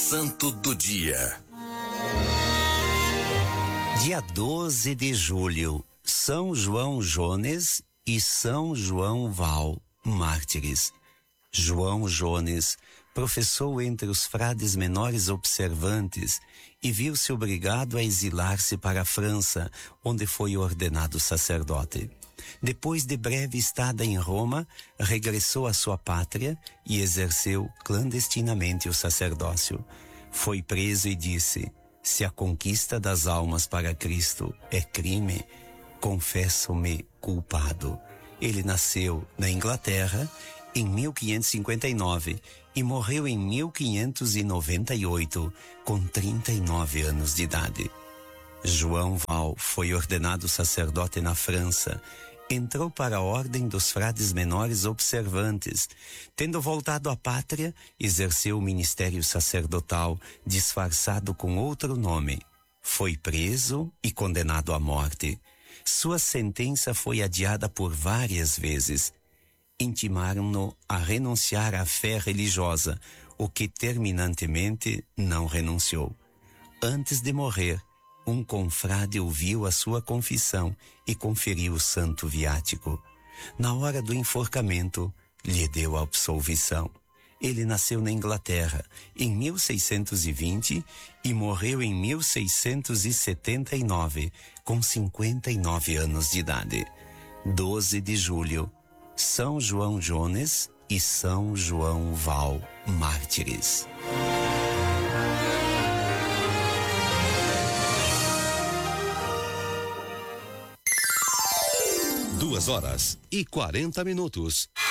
Santo do Dia. Dia 12 de julho, São João Jones e São João Val, mártires. João Jones professou entre os frades menores observantes e viu-se obrigado a exilar-se para a França, onde foi ordenado sacerdote. Depois de breve estada em Roma, regressou à sua pátria e exerceu clandestinamente o sacerdócio. Foi preso e disse: se a conquista das almas para Cristo é crime, confesso-me culpado. Ele nasceu na Inglaterra em 1559 e morreu em 1598, com 39 anos de idade. João Val foi ordenado sacerdote na França. Entrou para a ordem dos frades menores observantes. Tendo voltado à pátria, exerceu o ministério sacerdotal, disfarçado com outro nome. Foi preso e condenado à morte. Sua sentença foi adiada por várias vezes. Intimaram-no a renunciar à fé religiosa, o que terminantemente não renunciou. Antes de morrer, um confrade ouviu a sua confissão e conferiu o santo viático. Na hora do enforcamento, lhe deu a absolvição. Ele nasceu na Inglaterra em 1620 e morreu em 1679, com 59 anos de idade. 12 de julho, São João Jones e São João Val, mártires. 2h40.